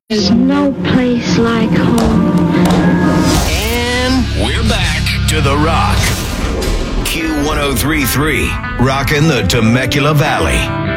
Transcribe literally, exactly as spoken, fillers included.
There's no place like home. And we're back to The Rock. Q one oh three point three, rocking the Temecula Valley.